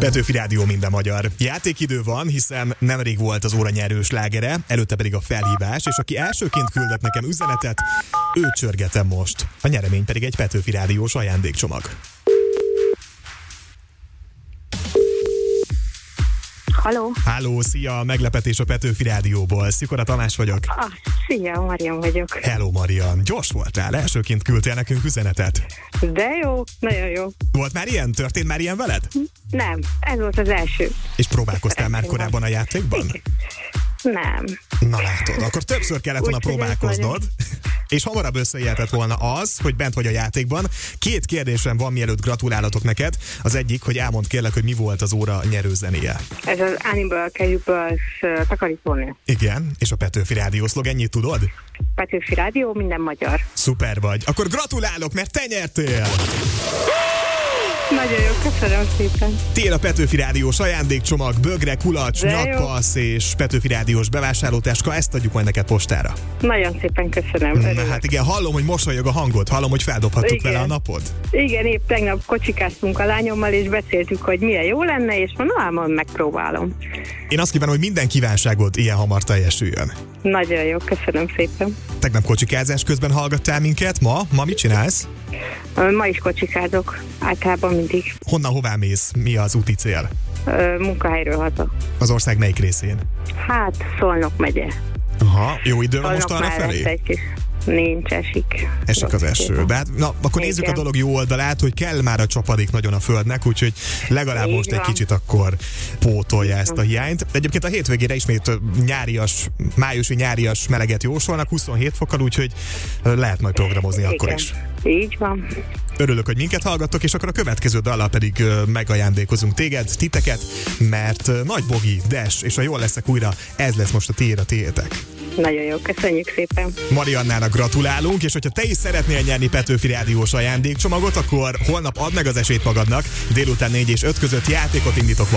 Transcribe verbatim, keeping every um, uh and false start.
Petőfi Rádió minden magyar. Játékidő van, hiszen nemrég volt az óra nyerő slágere, előtte pedig a felhívás, és aki elsőként küldött nekem üzenetet, őt csörgetem most. A nyeremény pedig egy Petőfi Rádiós ajándékcsomag. Halló. Halló, szia, meglepetés a Petőfi Rádióból. Szikora Tamás vagyok. Ah, szia, Marian vagyok. Hello, Marian. Gyors voltál, elsőként küldtél nekünk üzenetet. De jó, nagyon jó. Volt már ilyen? Történt már ilyen veled? Nem, ez volt az első. És próbálkoztál már korábban a játékban? Nem. Na látod, akkor többször kellett volna próbálkoznod, és hamarabb összejöhetett volna az, hogy bent vagy a játékban. Két kérdésem van, mielőtt gratulálatok neked. Az egyik, hogy elmondd kérlek, hogy mi volt az óra nyerőzenéje. Ez az Animal Casuals uh, takarítónő. Igen, és a Petőfi Rádió szlogenjét tudod? Petőfi Rádió, minden magyar. Szuper vagy. Akkor gratulálok, mert te nyertél! Nagyon jó, köszönöm szépen. Tél a Petőfi Rádiós ajándékcsomag, bögre, kulacs, De nyakpassz és Petőfi Rádiós bevásárlótáska, ezt adjuk majd neked postára. Nagyon szépen köszönöm. Na Örülök. hát igen, hallom, hogy mosolyog a hangod, hallom, hogy feldobhattuk Igen. vele a napod. Igen, épp tegnap kocsikáztunk a lányommal, és beszéltük, hogy milyen jó lenne, és mondom, ám megpróbálom. Én azt kívánom, hogy minden kívánságod ilyen hamar teljesüljön. Nagyon jó, köszönöm szépen. Tegnap kocsikázás közben hallgattál minket, ma? Ma mit csinálsz? Ma is kocsikázok, általában mindig. Honnan, hová mész? Mi az úti cél? Munkahelyről haza. Az ország melyik részén? Hát, Szolnok megye. Aha, jó idő van most Szolnok arra felé? mellett egy kis... Nincs, esik. Esik az eső. De hát, na, akkor Igen. nézzük a dolog jó oldalát, hogy kell már a csapadék nagyon a földnek, úgyhogy legalább Így most egy van. kicsit akkor pótolja ezt a hiányt. Egyébként a hétvégére ismét nyárias, májusi nyárias meleget jósolnak, huszonhét fokkal, úgyhogy lehet majd programozni Igen. akkor is. Így van. Örülök, hogy minket hallgattok, és akkor a következő dallal pedig ö, megajándékozunk téged, titeket, mert ö, Nagy Bogi, Des, és ha jól leszek újra, ez lesz most a tiéd, a tiétek. Nagyon jó, köszönjük szépen. Mariannának gratulálunk, és hogyha te is szeretnél nyerni Petőfi Rádiós ajándékcsomagot, akkor holnap add meg az esélyt magadnak, délután négy és öt között játékot indítok